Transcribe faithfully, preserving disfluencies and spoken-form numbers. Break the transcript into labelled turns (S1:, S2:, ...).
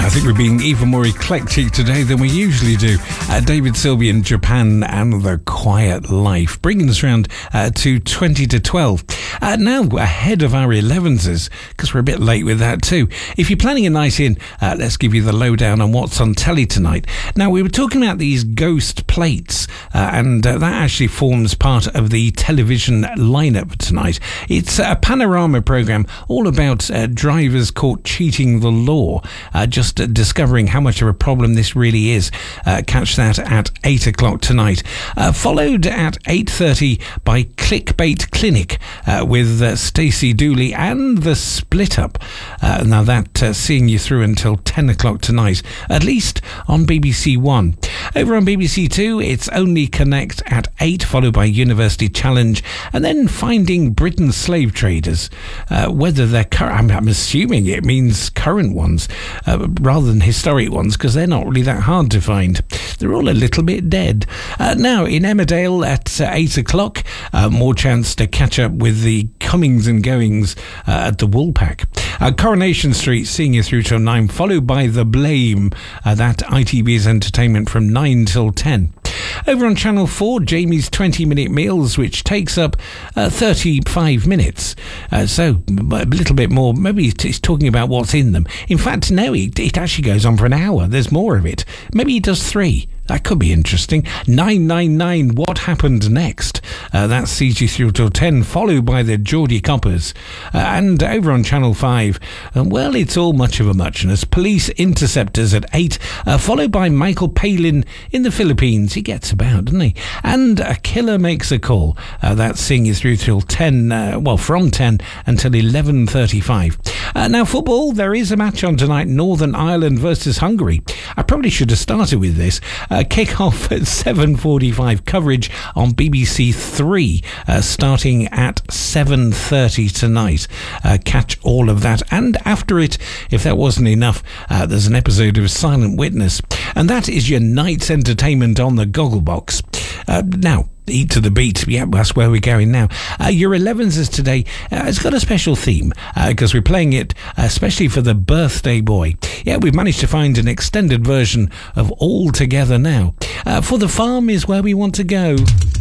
S1: I think we're being even more eclectic today than we usually do. Uh, David Sylvian, Japan and the Quiet Life, bringing us round uh, to twenty to twelve. Uh, now ahead of our elevenses, because we're a bit late with that too. If you're planning a night in, uh, let's give you the lowdown on what's on telly tonight. Now, we were talking about these ghost plates, uh, and uh, that actually forms part of the television lineup tonight. It's a panorama programme all about uh, drivers caught cheating the law, uh, just uh, discovering how much of a problem this really is. Uh, catch that at eight o'clock tonight. Uh, followed at eight thirty by Clickbait Clinic uh, with uh, Stacey Dooley and The Split Up. Uh, now that uh, seeing you through until ten o'clock tonight, at least on B B C One. Over on B B C Two, it's Only Connect at eight, followed by University Challenge, and then Finding Britain's Slave Traders. Uh, whether they're current, I'm, I'm assuming it means current ones uh, rather than historic ones, because they're not really that hard to find. They're all a little bit dead. Uh, now, in Emmerdale at uh, eight o'clock, uh, more chance to catch up with the comings and goings uh, at the Woolpack. Uh, Coronation Street seeing you through till nine, followed by The Blame, uh, that I T V's entertainment from nine till ten. Over on Channel four, Jamie's twenty minute meals, which takes up uh, thirty-five minutes. Uh, so a little bit more. Maybe it's talking about what's in them. In fact, no, it, it actually goes on for an hour. There's more of it. Maybe he does three. That could be interesting. nine nine nine, What Happened Next? Uh, that sees you through till ten, followed by the Geordie Coppers. Uh, and over on Channel five, uh, well, it's all much of a muchness. Police Interceptors at eight, uh, followed by Michael Palin in the Philippines. He gets about, doesn't he? And A Killer Makes a Call. Uh, that's seeing you through till ten, uh, well, from ten until eleven thirty-five. Uh, now, football, there is a match on tonight, Northern Ireland versus Hungary. I probably should have started with this. Uh, kick off at seven forty-five, coverage on B B C Three, uh, starting at seven thirty tonight. Uh, catch all of that, and after it, if that wasn't enough, uh, there's an episode of Silent Witness, and that is your night's entertainment on the Gogglebox. Uh, now, Eat to the Beat, yeah, that's where we're going now. Uh, your elevens is today, uh, it's got a special theme, because uh, we're playing it uh, especially for the birthday boy. Yeah, we've managed to find an extended version of All Together Now. Uh, for the Farm is where we want to go.